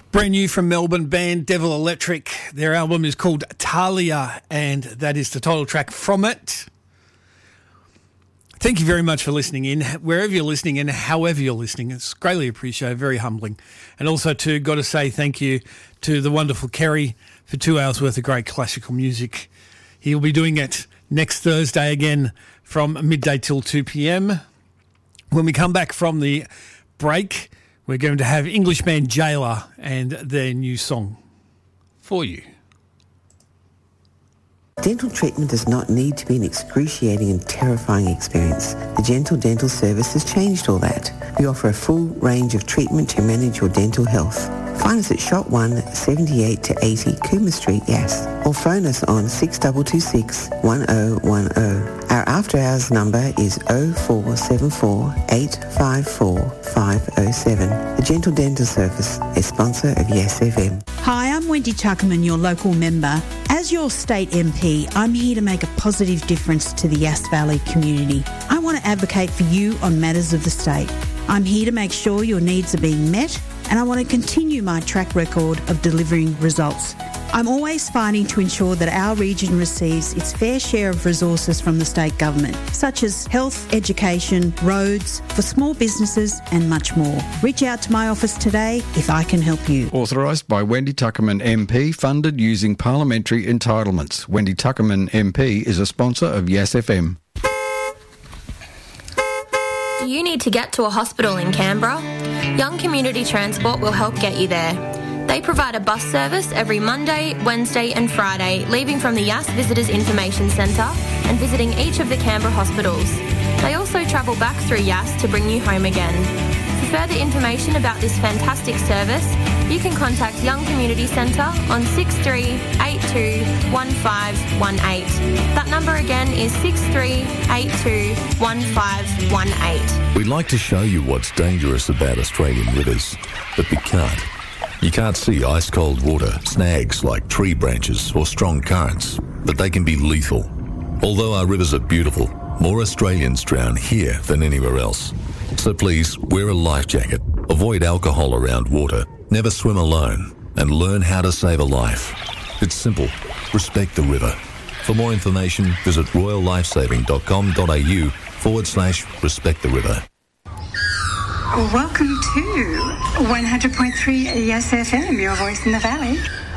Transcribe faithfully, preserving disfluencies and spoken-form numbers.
Brand new from Melbourne band Devil Electric. Their album is called Talia, and that is the title track from it. Thank you very much for listening in, wherever you're listening and however you're listening. It's greatly appreciated, very humbling. And also, too, got to say thank you to the wonderful Kerry for two hours worth of great classical music. He'll be doing it next Thursday again from midday till two p.m. When we come back from the break, we're going to have Englishman Jailer and their new song for you. Dental treatment does not need to be an excruciating and terrifying experience. The Gentle Dental Service has changed all that. We offer a full range of treatment to manage your dental health. Find us at Shop one, seventy-eight to eighty Cooma Street, Yass, or phone us on six two two six, one oh one oh. Our after-hours number is oh four seven four, eight five four, five oh seven. The Gentle Dental Service, a sponsor of Yes F M. Hi, I'm Wendy Tuckerman, your local member. As your state M P, I'm here to make a positive difference to the Yass Valley community. I want to advocate for you on matters of the state. I'm here to make sure your needs are being met, and I want to continue my track record of delivering results. I'm always fighting to ensure that our region receives its fair share of resources from the state government, such as health, education, roads, for small businesses and much more. Reach out to my office today if I can help you. Authorised by Wendy Tuckerman M P, funded using parliamentary entitlements. Wendy Tuckerman M P is a sponsor of Yes F M. Do you need to get to a hospital in Canberra? Young Community Transport will help get you there. They provide a bus service every Monday, Wednesday and Friday, leaving from the Yass Visitors Information Centre and visiting each of the Canberra hospitals. They also travel back through Yass to bring you home again. For further information about this fantastic service, you can contact Young Community Centre on six three eight two one five one eight. That number again is six three eight two one five one eight. We'd like to show you what's dangerous about Australian rivers, but we can't. You can't see ice-cold water, snags like tree branches or strong currents, but they can be lethal. Although our rivers are beautiful, more Australians drown here than anywhere else. So please, wear a life jacket, avoid alcohol around water, never swim alone, and learn how to save a life. It's simple. Respect the river. For more information, visit royallifesaving.com.au forward slash respect the river. Welcome to one hundred point three Yes F M, your voice in the valley.